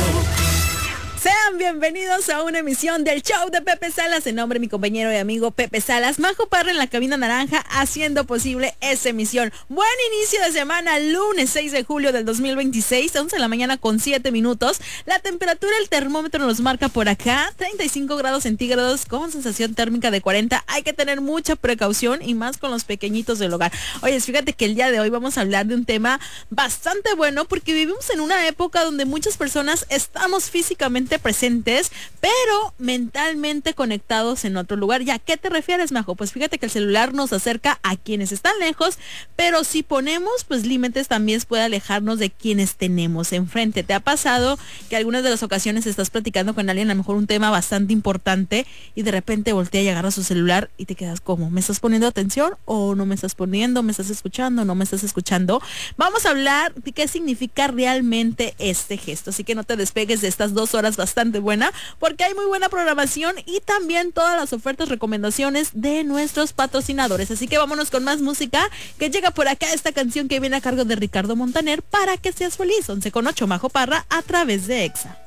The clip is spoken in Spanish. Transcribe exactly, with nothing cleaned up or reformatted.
Sean bienvenidos a una emisión del show de Pepe Salas, en nombre de mi compañero y amigo Pepe Salas, Majo Parra en la cabina naranja, haciendo posible esa emisión. Buen inicio de semana, lunes seis de julio del dos mil veintiséis, once de la mañana con siete minutos. La temperatura, el termómetro nos marca por acá, treinta y cinco grados centígrados con sensación térmica de cuarenta. Hay que tener mucha precaución y más con los pequeñitos del hogar. Oye, fíjate que el día de hoy vamos a hablar de un tema bastante bueno porque vivimos en una época donde muchas personas estamos físicamente presentes, pero mentalmente conectados en otro lugar. ¿Y a qué te refieres, Majo? Pues fíjate que el celular nos acerca a quienes están lejos, pero si ponemos pues límites también puede alejarnos de quienes tenemos enfrente. ¿Te ha pasado que algunas de las ocasiones estás platicando con alguien a lo mejor un tema bastante importante y de repente voltea y agarra su celular y te quedas como, ¿me estás poniendo atención o no me estás poniendo? ¿Me estás escuchando? ¿No me estás escuchando? Vamos a hablar de qué significa realmente este gesto, así que no te despegues de estas dos horas bastante buena, porque hay muy buena programación y también todas las ofertas, recomendaciones de nuestros patrocinadores. Así que vámonos con más música, que llega por acá esta canción que viene a cargo de Ricardo Montaner, Para que seas feliz. Once con ocho, Majo Parra, a través de Exa.